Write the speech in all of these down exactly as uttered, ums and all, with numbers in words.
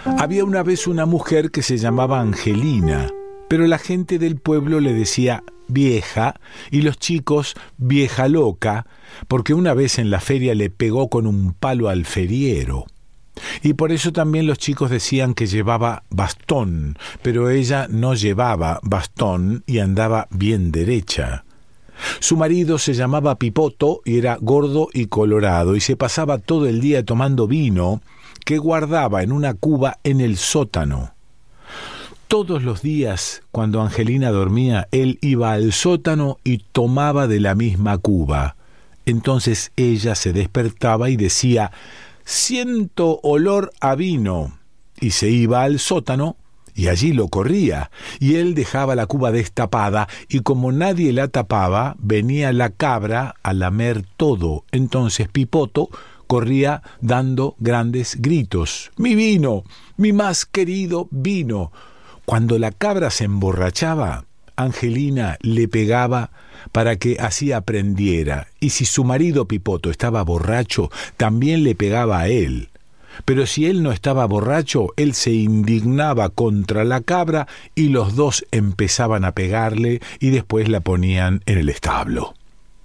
Había una vez una mujer que se llamaba Angelina, pero la gente del pueblo le decía vieja y los chicos vieja loca, porque una vez en la feria le pegó con un palo al feriero. Y por eso también los chicos decían que llevaba bastón, pero ella no llevaba bastón y andaba bien derecha. Su marido se llamaba Pipoto y era gordo y colorado y se pasaba todo el día tomando vino que guardaba en una cuba en el sótano. Todos los días, cuando Angelina dormía, él iba al sótano y tomaba de la misma cuba. Entonces ella se despertaba y decía: «Siento olor a vino», y se iba al sótano y allí lo corría, y él dejaba la cuba destapada, y como nadie la tapaba, venía la cabra a lamer todo. Entonces Pipoto corría dando grandes gritos: «¡Mi vino! ¡Mi más querido vino!». Cuando la cabra se emborrachaba, Angelina le pegaba para que así aprendiera, y si su marido Pipoto estaba borracho, también le pegaba a él. Pero si él no estaba borracho, él se indignaba contra la cabra y los dos empezaban a pegarle y después la ponían en el establo.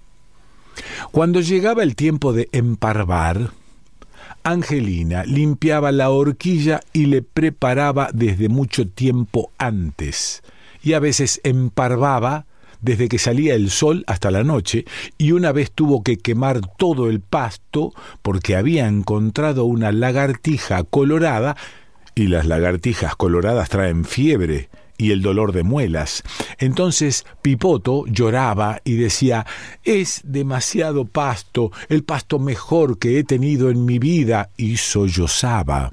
Cuando llegaba el tiempo de emparvar, Angelina limpiaba la horquilla y le preparaba desde mucho tiempo antes, y a veces emparvaba desde que salía el sol hasta la noche, y una vez tuvo que quemar todo el pasto porque había encontrado una lagartija colorada, y las lagartijas coloradas traen fiebre y el dolor de muelas. Entonces Pipoto lloraba y decía: «Es demasiado pasto, el pasto mejor que he tenido en mi vida», y sollozaba.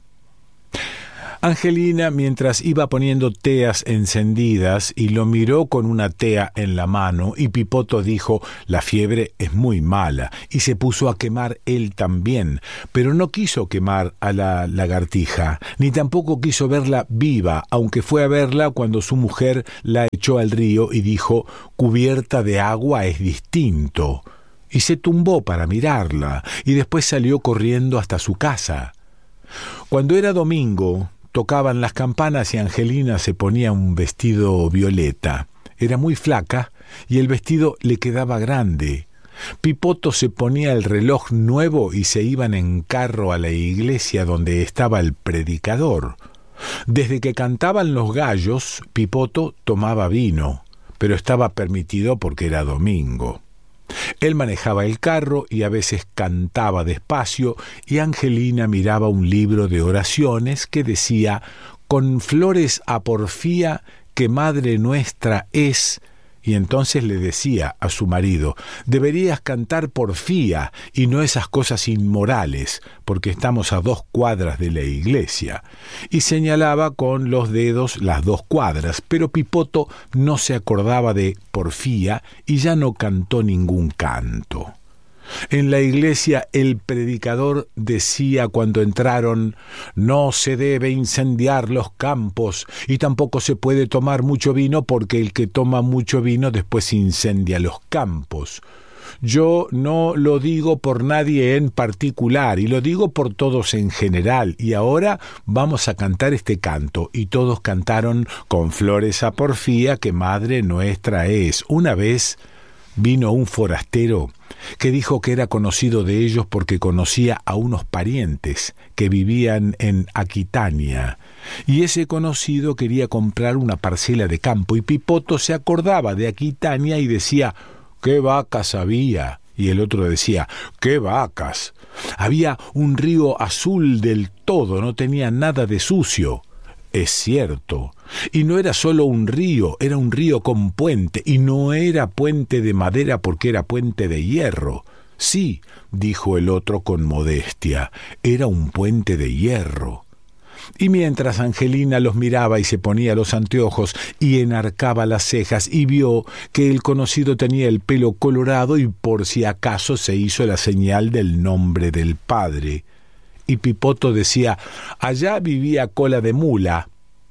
Angelina, mientras iba poniendo teas encendidas, y lo miró con una tea en la mano, y Pipoto dijo: «La fiebre es muy mala», y se puso a quemar él también, pero no quiso quemar a la lagartija, ni tampoco quiso verla viva, aunque fue a verla cuando su mujer la echó al río y dijo: «Cubierta de agua es distinto», y se tumbó para mirarla, y después salió corriendo hasta su casa. Cuando era domingo, tocaban las campanas y Angelina se ponía un vestido violeta. Era muy flaca y el vestido le quedaba grande. Pipoto se ponía el reloj nuevo y se iban en carro a la iglesia donde estaba el predicador. Desde que cantaban los gallos, Pipoto tomaba vino, pero estaba permitido porque era domingo. Él manejaba el carro y a veces cantaba despacio, y Angelina miraba un libro de oraciones que decía: «Con flores a porfía que Madre nuestra es», y entonces le decía a su marido: «Deberías cantar porfía y no esas cosas inmorales, porque estamos a dos cuadras de la iglesia», y señalaba con los dedos las dos cuadras, pero Pipoto no se acordaba de porfía y ya no cantó ningún canto. En la iglesia el predicador decía cuando entraron: «No se debe incendiar los campos y tampoco se puede tomar mucho vino porque el que toma mucho vino después incendia los campos». Yo no lo digo por nadie en particular, y lo digo por todos en general, y ahora vamos a cantar este canto. Y todos cantaron: «Con flores a porfía que Madre nuestra es». Una vez vino un forastero que dijo que era conocido de ellos porque conocía a unos parientes que vivían en Aquitania, y ese conocido quería comprar una parcela de campo, y Pipoto se acordaba de Aquitania y decía: «¿Qué vacas había?». Y el otro decía: «¿Qué vacas?». Había un río azul del todo, no tenía nada de sucio. Es cierto. Y no era solo un río, era un río con puente, y no era puente de madera porque era puente de hierro. «Sí», dijo el otro con modestia, «era un puente de hierro». Y mientras Angelina los miraba y se ponía los anteojos y enarcaba las cejas, y vio que el conocido tenía el pelo colorado, y por si acaso se hizo la señal del nombre del padre. Y Pipoto decía: «Allá vivía Cola de Mula».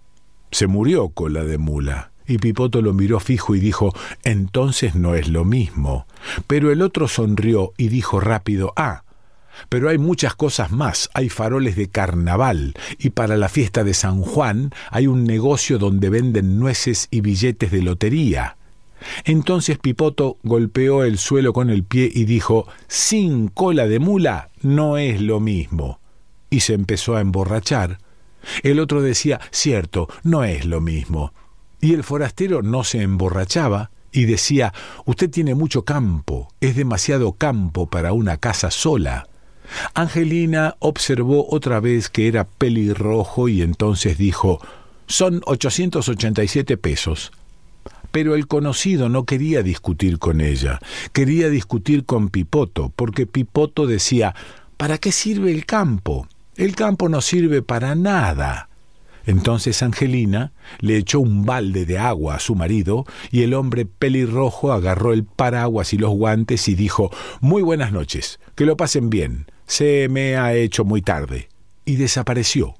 Se murió Cola de Mula. Y Pipoto lo miró fijo y dijo: «Entonces no es lo mismo». Pero el otro sonrió y dijo rápido: «Ah, Pero hay muchas cosas más. Hay faroles de carnaval y para la fiesta de San Juan hay un negocio donde venden nueces y billetes de lotería. Entonces Pipoto golpeó el suelo con el pie y dijo: sin cola de mula no es lo mismo. Y se empezó a emborrachar. El otro decía: cierto, no es lo mismo. Y el forastero no se emborrachaba y decía: usted tiene mucho campo, es demasiado campo para una casa sola. Angelina observó otra vez que era pelirrojo y entonces dijo: son ochocientos ochenta y siete pesos. Pero el conocido no quería discutir con ella, quería discutir con Pipoto, porque Pipoto decía: ¿para qué sirve el campo? El campo no sirve para nada. Entonces Angelina le echó un balde de agua a su marido y el hombre pelirrojo agarró el paraguas y los guantes y dijo: muy buenas noches, que lo pasen bien, se me ha hecho muy tarde. Y desapareció.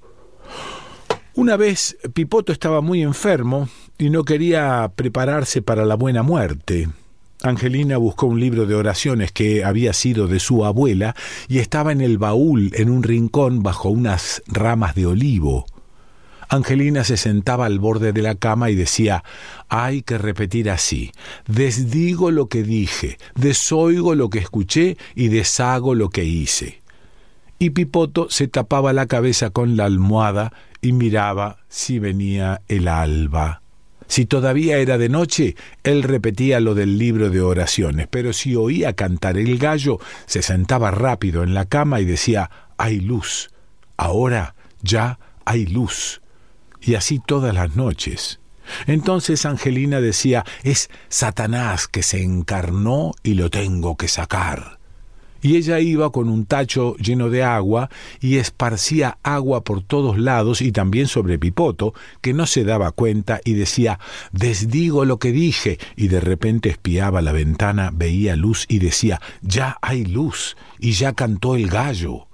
Una vez Pipoto estaba muy enfermo y no quería prepararse para la buena muerte. Angelina buscó un libro de oraciones que había sido de su abuela y estaba en el baúl en un rincón bajo unas ramas de olivo. Angelina se sentaba al borde de la cama y decía: hay que repetir así: desdigo lo que dije, desoigo lo que escuché y deshago lo que hice. Y Pipoto se tapaba la cabeza con la almohada y miraba si venía el alba. Si todavía era de noche, él repetía lo del libro de oraciones, pero si oía cantar el gallo, se sentaba rápido en la cama y decía: hay luz, ahora ya hay luz. Y así todas las noches. Entonces Angelina decía: es Satanás que se encarnó y lo tengo que sacar. Y ella iba con un tacho lleno de agua y esparcía agua por todos lados y también sobre Pipoto, que no se daba cuenta y decía: desdigo lo que dije, y de repente espiaba la ventana, veía luz y decía: ya hay luz, y ya cantó el gallo.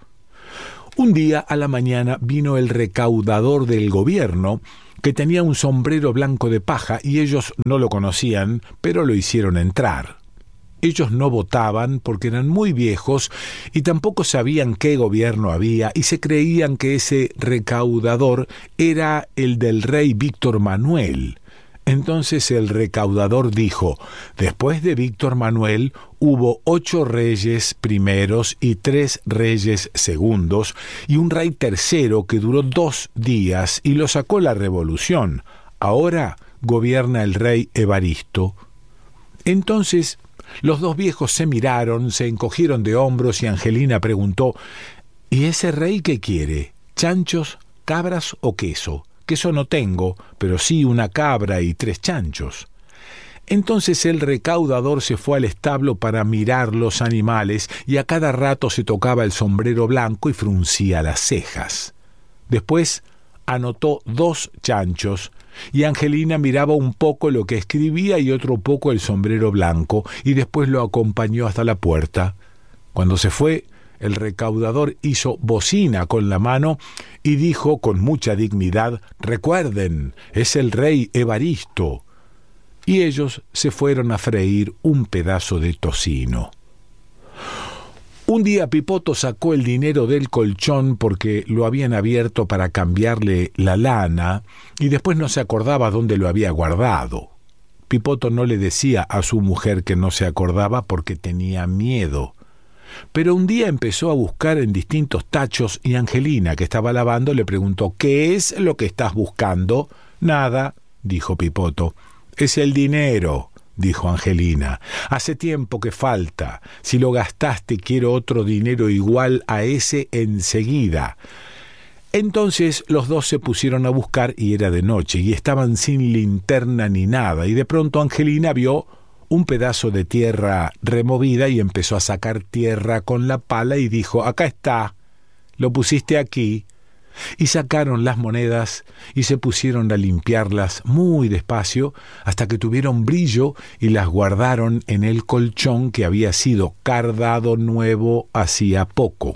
Un día a la mañana vino el recaudador del gobierno, que tenía un sombrero blanco de paja, y ellos no lo conocían, pero lo hicieron entrar. Ellos no votaban porque eran muy viejos y tampoco sabían qué gobierno había y se creían que ese recaudador era el del rey Víctor Manuel. Entonces el recaudador dijo: después de Víctor Manuel hubo ocho reyes primeros y tres reyes segundos y un rey tercero que duró dos días y lo sacó la revolución. Ahora gobierna el rey Evaristo. Entonces los dos viejos se miraron, se encogieron de hombros y Angelina preguntó: ¿y ese rey qué quiere? ¿Chanchos, cabras o queso? Queso no tengo, pero sí una cabra y tres chanchos. Entonces el recaudador se fue al establo para mirar los animales y a cada rato se tocaba el sombrero blanco y fruncía las cejas. Después anotó dos chanchos y Angelina miraba un poco lo que escribía y otro poco el sombrero blanco y después lo acompañó hasta la puerta. Cuando se fue, el recaudador hizo bocina con la mano y dijo con mucha dignidad: recuerden, es el rey Evaristo. Y ellos se fueron a freír un pedazo de tocino. Un día Pipoto sacó el dinero del colchón porque lo habían abierto para cambiarle la lana y después no se acordaba dónde lo había guardado. Pipoto no le decía a su mujer que no se acordaba porque tenía miedo. Pero un día empezó a buscar en distintos tachos y Angelina, que estaba lavando, le preguntó: ¿qué es lo que estás buscando? Nada, dijo Pipoto. Es el dinero, dijo Angelina. Hace tiempo que falta. Si lo gastaste, quiero otro dinero igual a ese enseguida. Entonces los dos se pusieron a buscar y era de noche y estaban sin linterna ni nada y de pronto Angelina vio un pedazo de tierra removida y empezó a sacar tierra con la pala y dijo: acá está, lo pusiste aquí. Y sacaron las monedas y se pusieron a limpiarlas muy despacio hasta que tuvieron brillo y las guardaron en el colchón que había sido cardado nuevo hacía poco.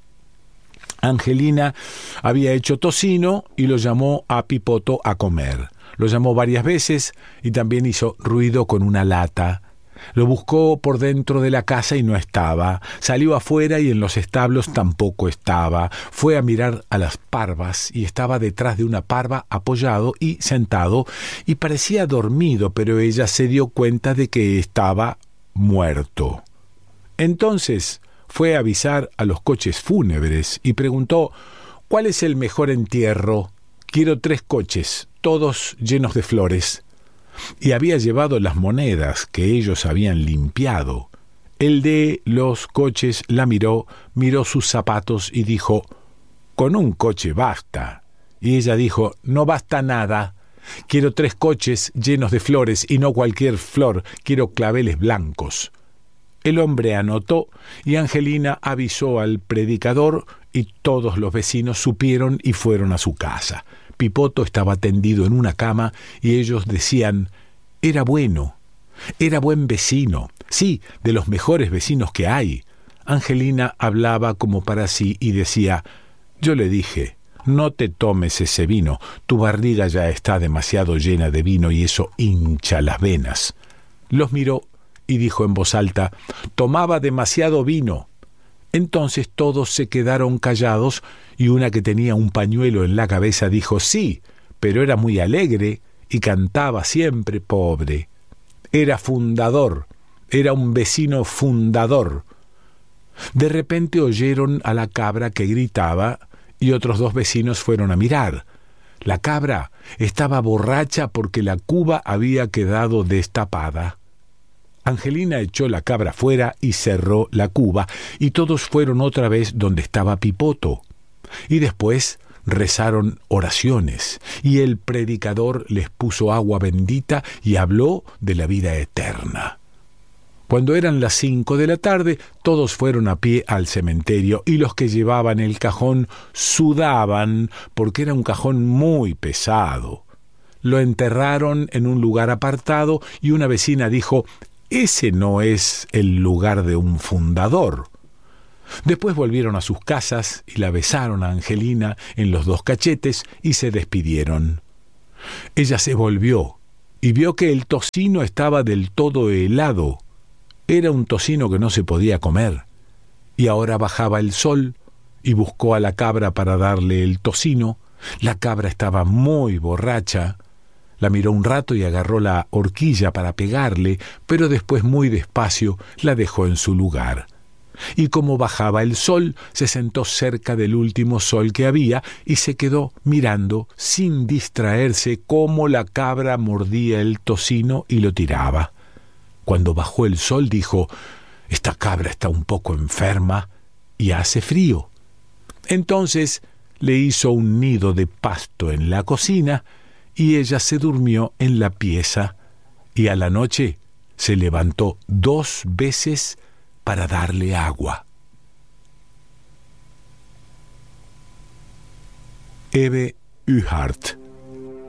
Angelina había hecho tocino y lo llamó a Pipoto a comer. Lo llamó varias veces y también hizo ruido con una lata. Lo buscó por dentro de la casa y no estaba. Salió afuera y en los establos tampoco estaba. Fue a mirar a las parvas y estaba detrás de una parva apoyado y sentado y parecía dormido, pero ella se dio cuenta de que estaba muerto. Entonces fue a avisar a los coches fúnebres y preguntó: ¿cuál es el mejor entierro? Quiero tres coches, todos llenos de flores. Y había llevado las monedas que ellos habían limpiado. El de los coches la miró, miró sus zapatos y dijo: con un coche basta. Y ella dijo: no basta nada. Quiero tres coches llenos de flores y no cualquier flor, quiero claveles blancos. El hombre anotó y Angelina avisó al predicador y todos los vecinos supieron y fueron a su casa. Pipoto estaba tendido en una cama y ellos decían: era bueno, era buen vecino, sí, de los mejores vecinos que hay. Angelina hablaba como para sí y decía: yo le dije, no te tomes ese vino, tu barriga ya está demasiado llena de vino y eso hincha las venas. Los miró y dijo en voz alta: tomaba demasiado vino. Entonces todos se quedaron callados y una que tenía un pañuelo en la cabeza dijo: sí, pero era muy alegre y cantaba siempre, pobre. Era fundador, era un vecino fundador. De repente oyeron a la cabra que gritaba y otros dos vecinos fueron a mirar. La cabra estaba borracha porque la cuba había quedado destapada. Angelina echó la cabra fuera y cerró la cuba, y todos fueron otra vez donde estaba Pipoto. Y después rezaron oraciones, y el predicador les puso agua bendita y habló de la vida eterna. Cuando eran las cinco de la tarde, todos fueron a pie al cementerio, y los que llevaban el cajón sudaban porque era un cajón muy pesado. Lo enterraron en un lugar apartado, y una vecina dijo: ese no es el lugar de un fundador. Después volvieron a sus casas y la besaron a Angelina en los dos cachetes y se despidieron. Ella se volvió y vio que el tocino estaba del todo helado. Era un tocino que no se podía comer. Y ahora bajaba el sol y buscó a la cabra para darle el tocino. La cabra estaba muy borracha. La miró un rato y agarró la horquilla para pegarle, pero después muy despacio la dejó en su lugar. Y como bajaba el sol, se sentó cerca del último sol que había y se quedó mirando sin distraerse cómo la cabra mordía el tocino y lo tiraba. Cuando bajó el sol dijo: esta cabra está un poco enferma y hace frío. Entonces le hizo un nido de pasto en la cocina y ella se durmió en la pieza y a la noche se levantó dos veces para darle agua. Ebbe Uhart.